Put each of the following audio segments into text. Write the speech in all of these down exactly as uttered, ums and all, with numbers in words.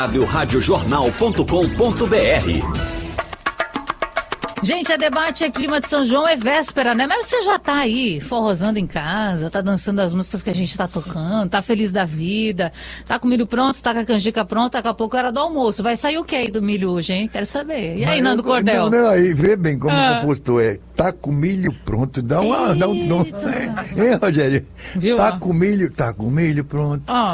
rádio jornal ponto com ponto br. Gente, é debate, é clima de São João, é véspera, né? Mas você já tá aí, forrosando em casa, tá dançando as músicas que a gente tá tocando, tá feliz da vida, tá com o milho pronto, tá com a canjica pronta, daqui a pouco era do almoço. Vai sair o que aí do milho hoje, hein? Quero saber. E aí, Mas Nando eu, Cordel? Não, não, aí, vê bem como Ah. o compositor é. Tá com milho pronto, dá uma... Dá um, não, é, hein, Rogério? Viu? Tá com milho, tá com milho pronto. Ó.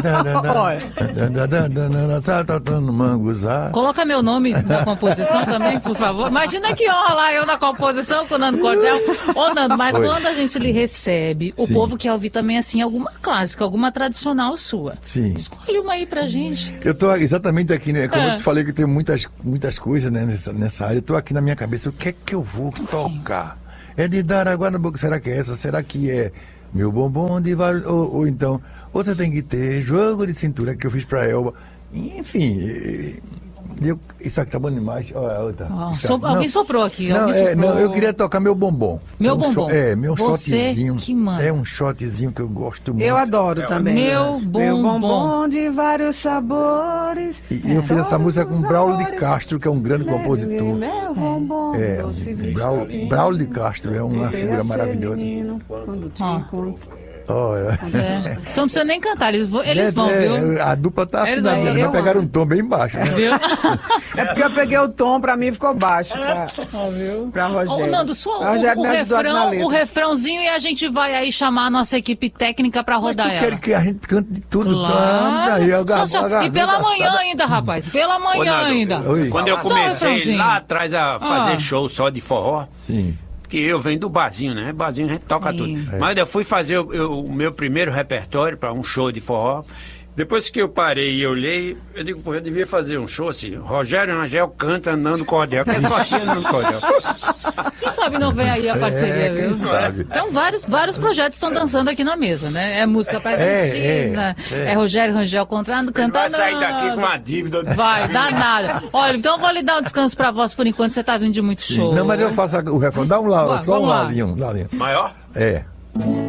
Tá tratando manguzá. Coloca meu nome na composição também, por favor. Imagina que honra lá eu na composição com o Nando Cordel. Ô, Nando, mas Oi. quando a gente lhe recebe, o Sim. povo quer ouvir também, assim, alguma clássica, alguma tradicional sua. Sim. Escolhe uma aí pra gente. Eu tô exatamente aqui, né? Como Ah. eu te falei que tem muitas, muitas coisas, né, nessa, nessa área, eu tô aqui na minha cabeça, o que é que eu vou tocar? É de dar água na boca, será que é essa? Será que é meu bombom de vários... Ou, ou então, ou você tem que ter jogo de cintura que eu fiz pra Elba. Enfim, eh, eu, isso aqui tá bom demais. Olha a outra. Ó, Isso so- aqui- alguém soprou aqui. Não, alguém é, soprou. não, eu queria tocar meu bombom. Meu um bombom. shot- é, meu Você shotzinho. que manda. É um shotzinho que eu gosto muito. Eu adoro também. Meu Meu bombom. bombom de vários sabores. E eu fiz essa música com Braulio de Castro, que é um grande compositor. Meu bombom, É, doce Brau- vestido. Braulio de Castro é uma Veio figura a ser maravilhosa. menino, quando te Ó. encontro. Olha. É. Você não precisa nem cantar, eles vão, eles É, vão é, viu? A dupla tá Eles afinada, vão, eles eu vai pegar amo. um tom bem baixo. Né? Viu? É porque eu peguei o tom, pra mim ficou baixo. Pra, pra Ô, Rogério. Nando, só o, Rogério o, me ajudou aqui na refrão, letra. o refrãozinho e a gente vai aí chamar a nossa equipe técnica pra Mas tu rodar ela. quer que a gente cante de tudo? Claro. Aí, a Só- gar- só- a e garganta pela manhã assada. ainda, rapaz. Pela manhã Nando, ainda. Oi. Quando eu Só o comecei refrãozinho. lá atrás a fazer Ah. show só de forró, Sim. porque eu venho do barzinho, né? Barzinho a gente toca Sim. tudo. É. Mas eu fui fazer o, eu- o meu primeiro repertório para um show de forró. Depois que eu parei e olhei, eu digo, pô, eu devia fazer um show assim. Rogério Rangel canta Nando Cordel, que é só tinha Nando Cordel. Quem sabe não vem aí a parceria, É, viu? quem sabe? Então, vários, vários projetos estão dançando aqui na mesa, né? É música pra É, Cristina, é, é, é. Rogério Rangel cantando, Ele vai cantando. sair daqui com uma dívida. Vai, dá nada. Olha, então eu vou lhe dar um descanso pra voz por enquanto, você tá vindo de muito show. Não, mas eu faço o refrão. Dá um lá, Vai, só um vamos lá. lazinho. Um lazinho. Maior? É.